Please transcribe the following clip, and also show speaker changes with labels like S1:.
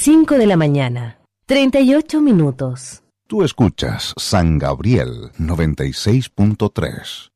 S1: 5 de la mañana, 38 minutos.
S2: Tú escuchas San Gabriel 96.3.